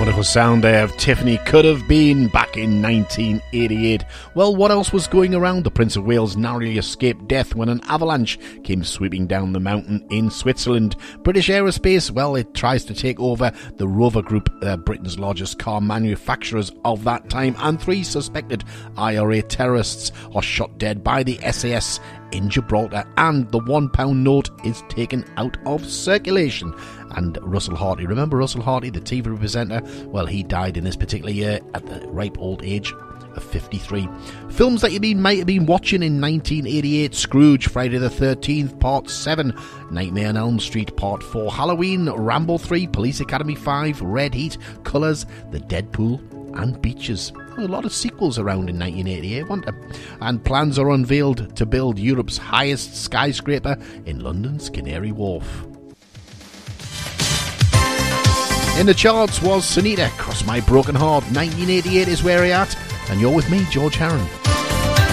Wonderful sound there of Tiffany Could Have Been back in 1988. Well, what else was going around? The Prince of Wales narrowly escaped death when an avalanche came sweeping down the mountain in Switzerland. British Aerospace, well, it tries to take over the Rover Group, Britain's largest car manufacturers of that time, and 3 suspected IRA terrorists are shot dead by the SAS in Gibraltar, and the £1 note is taken out of circulation. And Russell Harty, remember Russell Harty, the TV presenter? Well, he died in this particular year at the ripe old age of 53. Films that you might have been watching in 1988: Scrooge, Friday the 13th, Part 7, Nightmare on Elm Street, Part 4, Halloween, Rambo 3, Police Academy 5, Red Heat, Colours, The Deadpool, and Beaches. A lot of sequels around in 1988, weren't there? And plans are unveiled to build Europe's highest skyscraper in London's Canary Wharf. In the charts was Sunita, Cross My Broken Heart. 1988 is where we're at, and you're with me, George Herron.